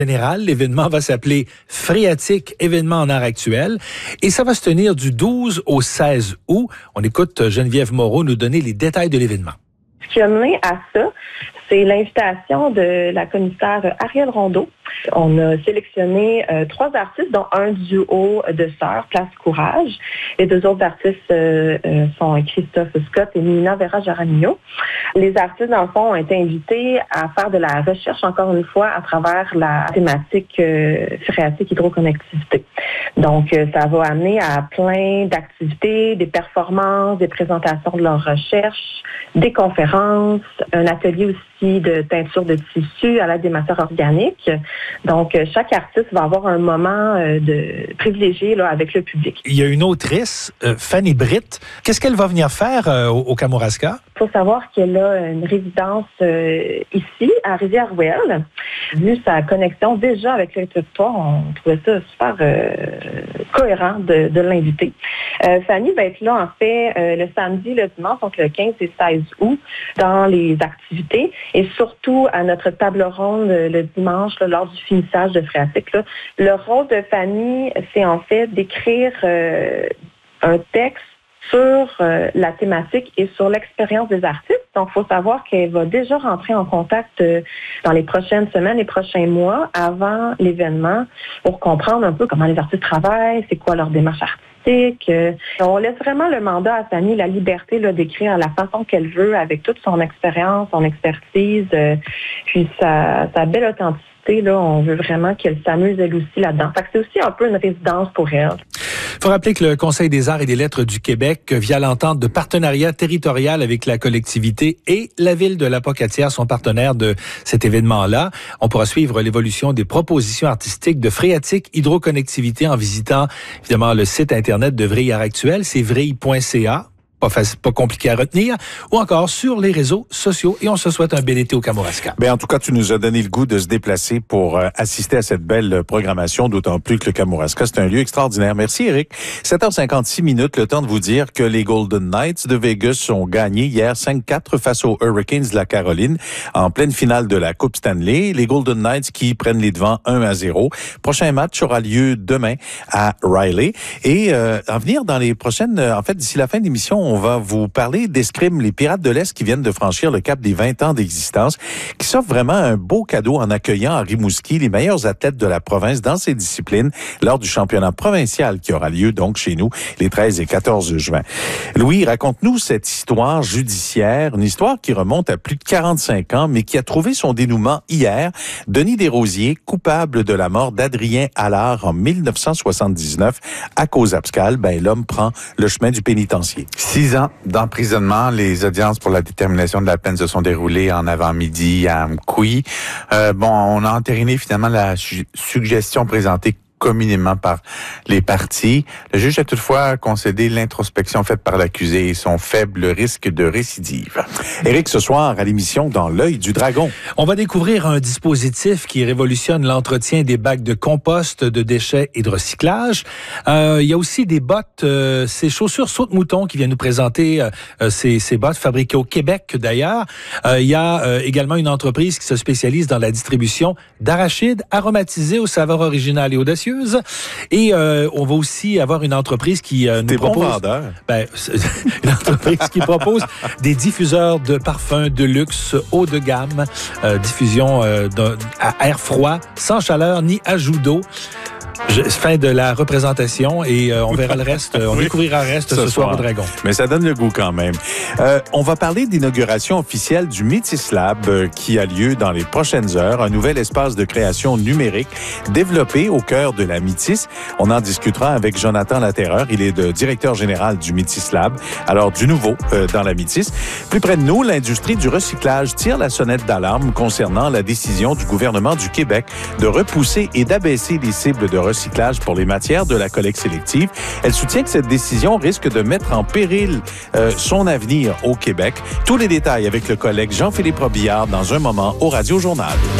Général. L'événement va s'appeler Phréatique, événement en art actuel. Et ça va se tenir du 12 au 16 août. On écoute Geneviève Moreau nous donner les détails de l'événement. Ce qui a mené à ça, c'est l'invitation de la commissaire Arielle Rondeau. On a sélectionné 3 artistes, dont un duo de sœurs, Place Courage. Les 2 autres artistes sont Christophe Scott et Nina Vera Jaramillo. Les artistes, dans le fond, ont été invités à faire de la recherche, encore une fois, à travers la thématique phréatique hydroconnectivité. Donc, ça va amener à plein d'activités, des performances, des présentations de leurs recherches, des conférences, un atelier aussi de teinture de tissu à l'aide des matières organiques. Donc, chaque artiste va avoir un moment de privilégié là, avec le public. Il y a une autrice, Fanny Britt. Qu'est-ce qu'elle va venir faire au Kamouraska? Il faut savoir qu'elle a une résidence ici, à Rivière-Ouelle. Vu sa connexion déjà avec le territoire, on trouvait ça super cohérent de l'inviter. Fanny va être là, en fait, le samedi, le dimanche, donc le 15 et 16 août, dans les activités et surtout à notre table ronde le dimanche, là, lors du finissage de Phréatique. Là. Le rôle de Fanny, c'est en fait d'écrire un texte sur la thématique et sur l'expérience des artistes. Donc, il faut savoir qu'elle va déjà rentrer en contact dans les prochaines semaines, les prochains mois, avant l'événement, pour comprendre un peu comment les artistes travaillent, c'est quoi leur démarche artistique. On laisse vraiment le mandat à Fanny, la liberté là, d'écrire à la façon qu'elle veut, avec toute son expérience, son expertise, puis sa belle authenticité. Là, on veut vraiment qu'elle s'amuse elle aussi là-dedans. Fait que c'est aussi un peu une résidence pour elle. Il faut rappeler que le Conseil des arts et des lettres du Québec, via l'entente de partenariat territorial avec la collectivité et la ville de La Pocatière, sont partenaires de cet événement-là. On pourra suivre l'évolution des propositions artistiques de Phréatique hydroconnectivité en visitant évidemment le site internet de Vrille Art Actuel, c'est vrille.ca. Pas compliqué à retenir, ou encore sur les réseaux sociaux. Et on se souhaite un bel été au Kamouraska. En tout cas, tu nous as donné le goût de se déplacer pour assister à cette belle programmation, d'autant plus que le Kamouraska, c'est un lieu extraordinaire. Merci, Éric. 7h56, le temps de vous dire que les Golden Knights de Vegas ont gagné hier 5-4 face aux Hurricanes de la Caroline en pleine finale de la Coupe Stanley. Les Golden Knights qui prennent les devants 1-0. Prochain match aura lieu demain à Riley. Et en venir dans les prochaines, d'ici la fin de l'émission, on va vous parler d'Escrime, les Pirates de l'Est qui viennent de franchir le cap des 20 ans d'existence, qui s'offrent vraiment un beau cadeau en accueillant à Rimouski les meilleurs athlètes de la province dans ces disciplines lors du championnat provincial qui aura lieu donc chez nous les 13 et 14 juin. Louis, raconte-nous cette histoire judiciaire, une histoire qui remonte à plus de 45 ans, mais qui a trouvé son dénouement hier. Denis Desrosiers, coupable de la mort d'Adrien Allard en 1979 à cause abscale, l'homme prend le chemin du pénitencier. 6 ans d'emprisonnement. Les audiences pour la détermination de la peine se sont déroulées en avant-midi à Amqui. On a entériné finalement la suggestion présentée communément par les parties. Le juge a toutefois concédé l'introspection faite par l'accusé et son faible risque de récidive. Éric, ce soir, à l'émission Dans l'œil du dragon. On va découvrir un dispositif qui révolutionne l'entretien des bacs de compost, de déchets et de recyclage. Il y a aussi des bottes, ces chaussures saute-mouton qui viennent nous présenter ces bottes fabriquées au Québec d'ailleurs. Il y a également une entreprise qui se spécialise dans la distribution d'arachides aromatisés aux saveurs originales et audacieuses. Et on va aussi avoir une entreprise qui nous propose... une entreprise qui propose des diffuseurs de parfums de luxe haut de gamme, diffusion à air froid, sans chaleur ni ajout d'eau. Fin de la représentation et on verra le reste, on découvrira le reste ce soir au Dragon. Mais ça donne le goût quand même. On va parler d'inauguration officielle du Métis Lab qui a lieu dans les prochaines heures, un nouvel espace de création numérique développé au cœur de la Métis. On en discutera avec Jonathan Laterreur, il est le directeur général du Métis Lab. Alors du nouveau dans la Métis. Plus près de nous, l'industrie du recyclage tire la sonnette d'alarme concernant la décision du gouvernement du Québec de repousser et d'abaisser les cibles de recyclage pour les matières de la collecte sélective. Elle soutient que cette décision risque de mettre en péril son avenir au Québec. Tous les détails avec le collègue Jean-Philippe Robillard dans un moment au Radio Journal.